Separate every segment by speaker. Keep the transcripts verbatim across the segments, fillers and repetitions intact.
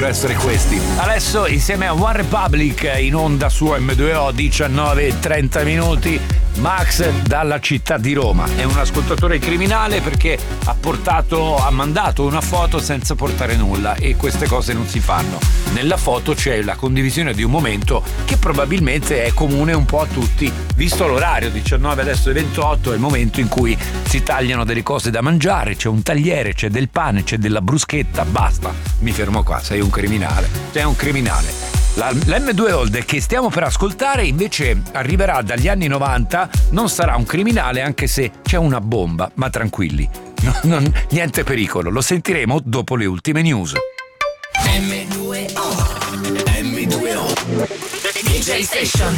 Speaker 1: potrebbero essere questi. Adesso insieme a One Republic in onda su emme due o diciannove e trenta minuti, Max dalla città di Roma. È un ascoltatore criminale perché ha portato, ha mandato una foto senza portare nulla, e queste cose non si fanno. Nella foto c'è la condivisione di un momento che probabilmente è comune un po' a tutti, visto l'orario diciannove adesso è ventotto, è il momento in cui si tagliano delle cose da mangiare, c'è un tagliere, c'è del pane, c'è della bruschetta, basta, mi fermo qua, sei un criminale, sei un criminale. La, l'emme due Old che stiamo per ascoltare invece arriverà dagli anni novanta, non sarà un criminale anche se c'è una bomba, ma tranquilli, no, non, niente pericolo, lo sentiremo dopo le ultime news.
Speaker 2: emme due O emme due O D J Station.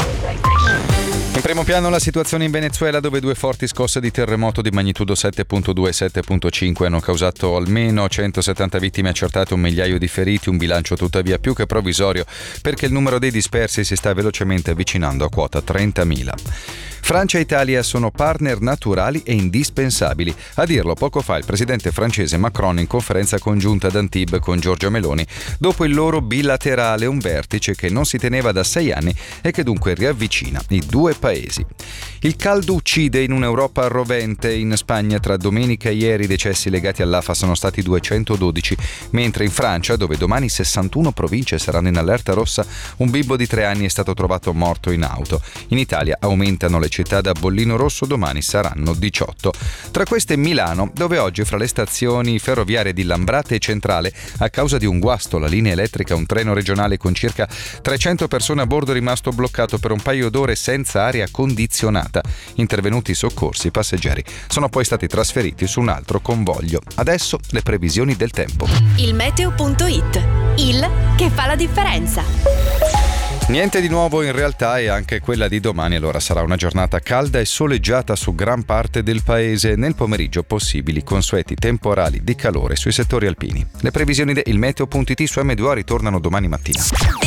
Speaker 3: In primo piano la situazione in Venezuela, dove due forti scosse di terremoto di magnitudo sette virgola due e sette virgola cinque hanno causato almeno centosettanta vittime accertate, un migliaio di feriti, un bilancio tuttavia più che provvisorio perché il numero dei dispersi si sta velocemente avvicinando a quota trentamila. Francia e Italia sono partner naturali e indispensabili. A dirlo poco fa il presidente francese Macron in conferenza congiunta ad Antibes con Giorgia Meloni, dopo il loro bilaterale, un vertice che non si teneva da sei anni e che dunque riavvicina i due paesi. Il caldo uccide in un'Europa rovente. In Spagna tra domenica e ieri i decessi legati all'A F A sono stati duecentododici, mentre in Francia, dove domani sessantuno province saranno in allerta rossa, un bimbo di tre anni è stato trovato morto in auto. In Italia aumentano le città da bollino rosso, domani saranno diciotto. Tra queste Milano, dove oggi fra le stazioni ferroviarie di Lambrate e Centrale, a causa di un guasto alla linea elettrica, un treno regionale con circa trecento persone a bordo è rimasto bloccato per un paio d'ore senza aria condizionata. Intervenuti i soccorsi, i passeggeri sono poi stati trasferiti su un altro convoglio. Adesso le previsioni del tempo.
Speaker 4: Il meteo punto it, il che fa la differenza.
Speaker 3: Niente di nuovo in realtà, e anche quella di domani allora sarà una giornata calda e soleggiata su gran parte del paese. Nel pomeriggio possibili consueti temporali di calore sui settori alpini. Le previsioni del meteo punto it su emme due O ritornano domani mattina.